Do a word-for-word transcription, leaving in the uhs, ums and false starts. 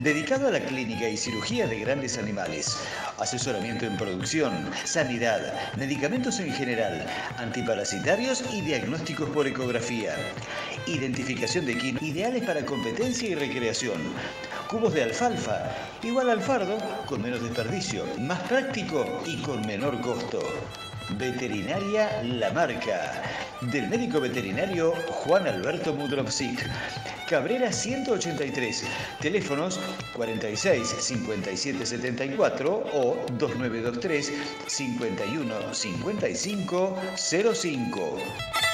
Dedicado a la clínica y cirugía de grandes animales, asesoramiento en producción, sanidad, medicamentos en general, antiparasitarios y diagnósticos por ecografía. Identificación de equinos ideales para competencia y recreación. Cubos de alfalfa, igual al fardo, con menos desperdicio, más práctico y con menor costo. Veterinaria La Marca, del médico veterinario Juan Alberto Mudrovsik. Cabrera ciento ochenta y tres, teléfonos cuarenta y seis, cincuenta y siete setenta y cuatro o dos nueve dos tres, cincuenta y uno, cincuenta y cinco cero cinco.